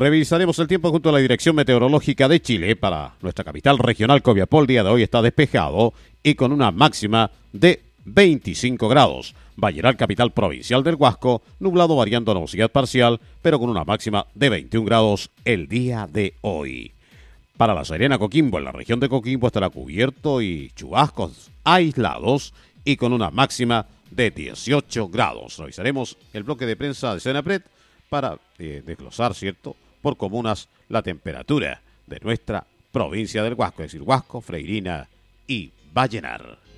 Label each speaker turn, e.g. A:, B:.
A: Revisaremos el tiempo junto a la Dirección Meteorológica de Chile. Para nuestra capital regional, Copiapó, el día de hoy está despejado y con una máxima de 25 grados. Valleral, capital provincial del Huasco, nublado variando a nubosidad parcial, pero con una máxima de 21 grados el día de hoy. Para La Serena, Coquimbo, en la región de Coquimbo estará cubierto y chubascos aislados y con una máxima de 18 grados. Revisaremos el bloque de prensa de Senapred para desglosar, ¿cierto?, por comunas la temperatura de nuestra provincia del Huasco, es decir, Huasco, Freirina y Vallenar.